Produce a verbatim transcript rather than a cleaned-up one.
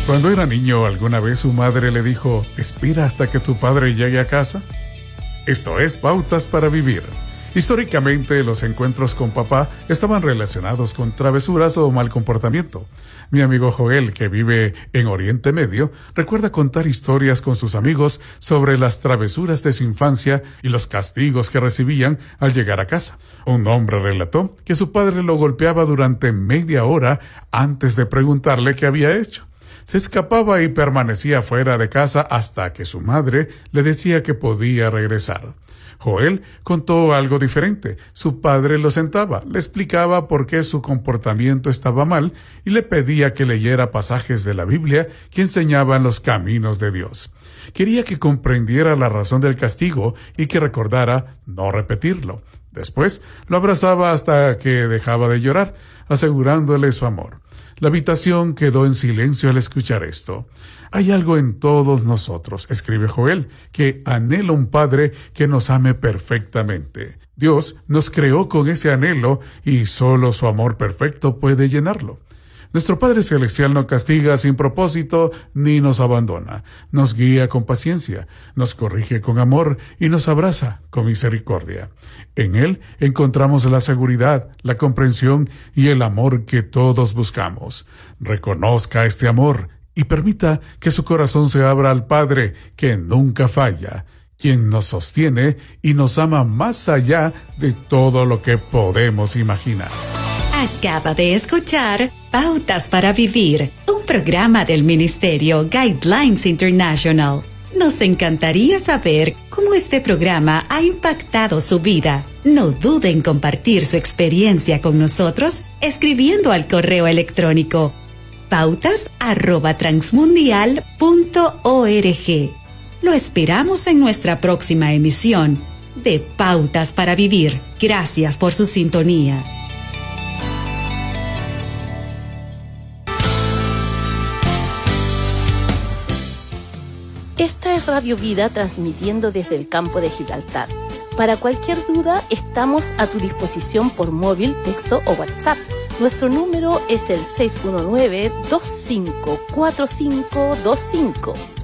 Cuando era niño, ¿alguna vez su madre le dijo, espera hasta que tu padre llegue a casa? Esto es Pautas para Vivir. Históricamente, los encuentros con papá estaban relacionados con travesuras o mal comportamiento. Mi amigo Joel, que vive en Oriente Medio, recuerda contar historias con sus amigos sobre las travesuras de su infancia y los castigos que recibían al llegar a casa. Un hombre relató que su padre lo golpeaba durante media hora antes de preguntarle qué había hecho. Se escapaba y permanecía fuera de casa hasta que su madre le decía que podía regresar. Joel contó algo diferente. Su padre lo sentaba, le explicaba por qué su comportamiento estaba mal y le pedía que leyera pasajes de la Biblia que enseñaban los caminos de Dios. Quería que comprendiera la razón del castigo y que recordara no repetirlo. Después lo abrazaba hasta que dejaba de llorar, asegurándole su amor. La habitación quedó en silencio al escuchar esto. Hay algo en todos nosotros, escribe Joel, que anhela un Padre que nos ame perfectamente. Dios nos creó con ese anhelo y solo su amor perfecto puede llenarlo. Nuestro Padre Celestial no castiga sin propósito ni nos abandona. Nos guía con paciencia, nos corrige con amor y nos abraza con misericordia. En Él encontramos la seguridad, la comprensión y el amor que todos buscamos. Reconozca este amor y permita que su corazón se abra al Padre que nunca falla, quien nos sostiene y nos ama más allá de todo lo que podemos imaginar. Acaba de escuchar Pautas para Vivir, un programa del Ministerio Guidelines International. Nos encantaría saber cómo este programa ha impactado su vida. No dude en compartir su experiencia con nosotros escribiendo al correo electrónico pautas arroba transmundial punto org. Lo esperamos en nuestra próxima emisión de Pautas para Vivir. Gracias por su sintonía. Esta es Radio Vida, transmitiendo desde el campo de Gibraltar. Para cualquier duda, estamos a tu disposición por móvil, texto o WhatsApp. Nuestro número es el seis uno nueve, dos cinco cuatro cinco dos cinco.